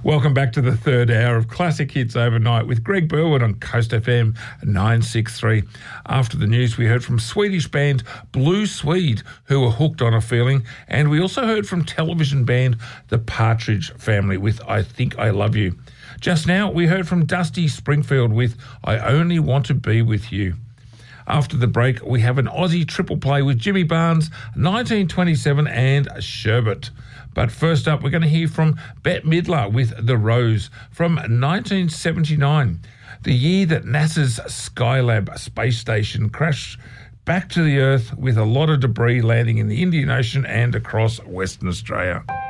Welcome back to the third hour of Classic Hits Overnight with Greg Burwood on Coast FM 963. After the news, we heard from Swedish band Blue Swede, who were hooked on a feeling, and we also heard from television band The Partridge Family with I Think I Love You. Just now, we heard from Dusty Springfield with I Only Want to Be With You. After the break, we have an Aussie triple play with Jimmy Barnes, 1927 and Sherbet. But first up, we're going to hear from Bette Midler with The Rose from 1979, the year that NASA's Skylab space station crashed back to the Earth with a lot of debris landing in the Indian Ocean and across Western Australia.